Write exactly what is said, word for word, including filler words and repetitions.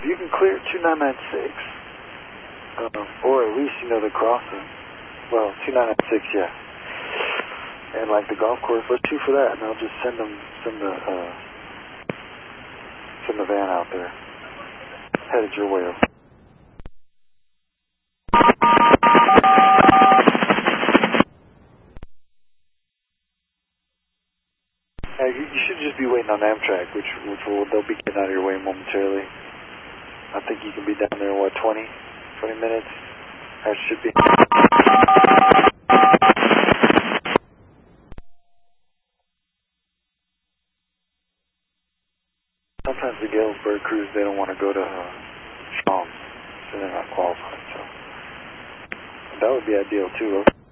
if you can clear two nine nine six, um, or at least, you know, the crossing, well, two nine nine six, yeah, and like the golf course, let's shoot for that, and I'll just send them, send the, uh, send the van out there, headed your way over. Uh, you, you should just be waiting on Amtrak, which, which will, they'll be getting out of your way momentarily. I think you can be down there in, what, twenty, twenty minutes? That should be. Sometimes the Galesburg crews, they don't want to go to uh, Shawm, so they're not qualified, so that would be ideal too.